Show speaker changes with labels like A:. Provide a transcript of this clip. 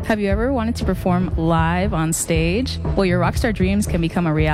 A: Have you ever wanted to perform live on stage? Well, your rockstar dreams can become a reality.